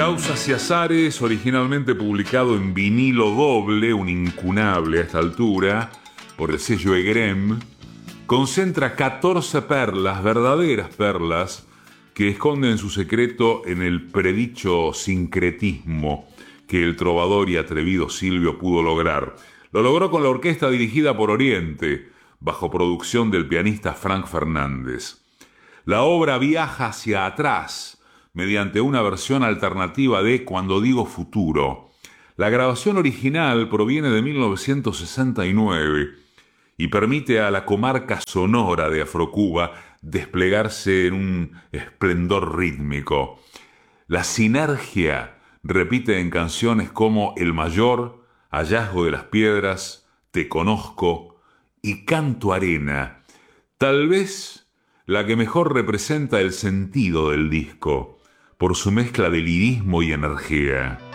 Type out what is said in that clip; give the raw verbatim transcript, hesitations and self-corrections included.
Causas y azares, originalmente publicado en vinilo doble, un incunable a esta altura, por el sello Egrem, concentra catorce perlas, verdaderas perlas, que esconden su secreto en el predicho sincretismo que el trovador y atrevido Silvio pudo lograr. Lo logró con la orquesta dirigida por Oriente, bajo producción del pianista Frank Fernández. La obra viaja hacia atrás, mediante una versión alternativa de Cuando digo futuro. La grabación original proviene de mil novecientos sesenta y nueve y permite a la comarca sonora de Afrocuba desplegarse en un esplendor rítmico. La sinergia repite en canciones como El Mayor, Hallazgo de las Piedras, Te Conozco y Canto Arena, tal vez la que mejor representa el sentido del disco, por su mezcla de lirismo y energía.